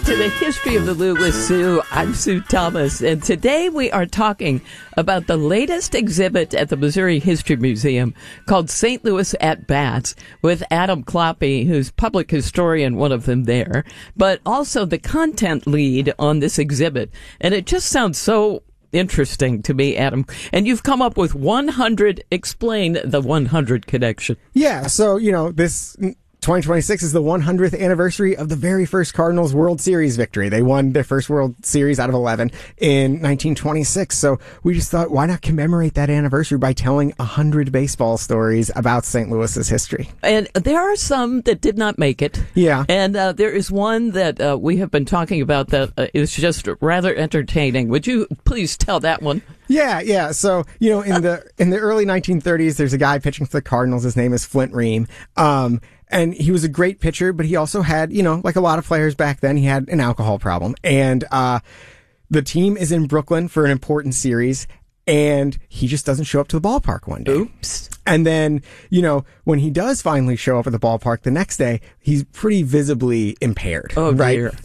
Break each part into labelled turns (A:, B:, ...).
A: to the History of the Lou with Sue. I'm Sue Thomas, and today we are talking about the latest exhibit at the Missouri History Museum called St. Louis at Bats with Adam Kloppe, who's public historian, one of them there, but also the content lead on this exhibit. And it just sounds so interesting to me, Adam. And you've come up with 100, explain the 100 connection.
B: Yeah, so, this 2026 is the 100th anniversary of the very first Cardinals World Series victory. They won their first World Series out of 11 in 1926. So we just thought, why not commemorate that anniversary by telling 100 baseball stories about St. Louis's history?
A: And there are some that did not make it.
B: Yeah.
A: And there is one that we have been talking about that is just rather entertaining. Would you please tell that one?
B: Yeah. So, in the early 1930s, there's a guy pitching for the Cardinals. His name is Flint Ream. And he was a great pitcher, but he also had, like a lot of players back then, he had an alcohol problem. And the team is in Brooklyn for an important series, and he just doesn't show up to the ballpark one day.
A: Oops.
B: And then, when he does finally show up at the ballpark the next day, he's pretty visibly impaired.
A: Oh,
B: right?
A: dear.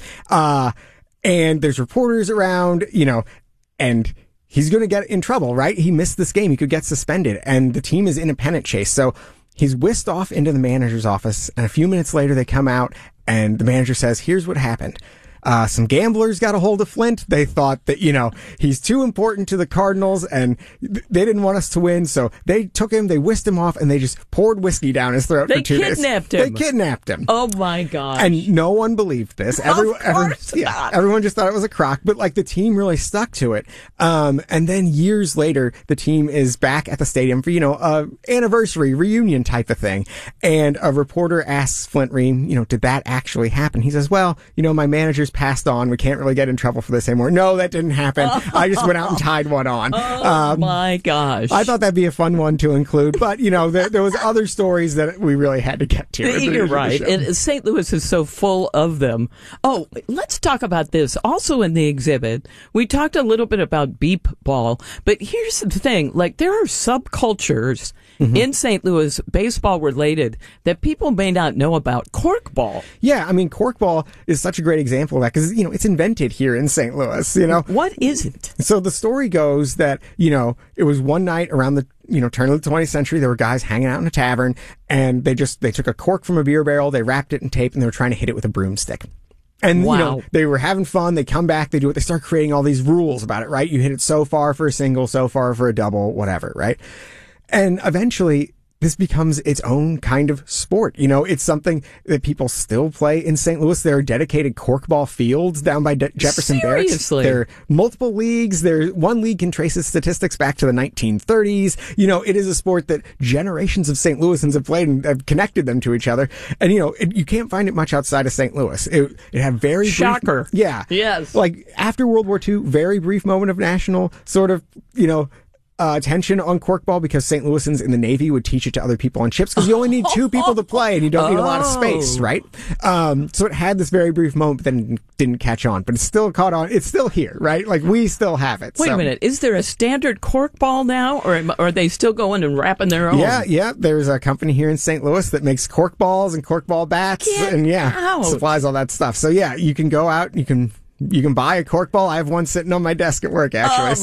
B: And there's reporters around, and he's going to get in trouble, right? He missed this game. He could get suspended, and the team is in a pennant chase. So he's whisked off into the manager's office, and a few minutes later they come out, and the manager says, here's what happened. Some gamblers got a hold of Flint. They thought that, he's too important to the Cardinals, and they didn't want us to win, so they took him, they whisked him off, and they just poured whiskey down his throat for 2 days. They kidnapped him.
A: Oh, my gosh.
B: And no one believed this. Everyone just thought it was a crock, but, the team really stuck to it. And then years later, the team is back at the stadium for, a anniversary reunion type of thing. And a reporter asks Flint Ream, did that actually happen? He says, well, my manager's passed on. We can't really get in trouble for this anymore. No, that didn't happen. I just went out and tied one on.
A: Oh, my gosh.
B: I thought that'd be a fun one to include, but, there was other stories that we really had to get to.
A: You're right. And St. Louis is so full of them. Oh, let's talk about this. Also in the exhibit, we talked a little bit about beep ball, but here's the thing. there are subcultures in St. Louis, baseball related, that people may not know about. Corkball.
B: Yeah, corkball is such a great example of that because, it's invented here in St. Louis,
A: What is it?
B: So the story goes that, it was one night around the, turn of the 20th century, there were guys hanging out in a tavern, and they took a cork from a beer barrel, they wrapped it in tape, and they were trying to hit it with a broomstick. And,
A: wow.
B: They were having fun. They come back, they do it. They start creating all these rules about it, right? You hit it so far for a single, so far for a double, whatever, right? And eventually, this becomes its own kind of sport. It's something that people still play in St. Louis. There are dedicated corkball fields down by Jefferson Barracks. There are multiple leagues. One league can trace its statistics back to the 1930s. It is a sport that generations of St. Louisans have played and have connected them to each other. And, you can't find it much outside of St. Louis. It had very
A: shocker.
B: Brief, yeah.
A: Yes.
B: After World War II, very brief moment of national sort of, attention on corkball because St. Louisans in the Navy would teach it to other people on ships because you only need 2 people to play and you don't need a lot of space, right? So it had this very brief moment, but then it didn't catch on. But it's still caught on. It's still here, right? We still have it.
A: Wait a minute. Is there a standard corkball now, or are they still going and wrapping their own?
B: Yeah. There's a company here in St. Louis that makes corkballs and corkball bats supplies all that stuff. So, you can go out, you can buy a corkball. I have one sitting on my desk at work, actually.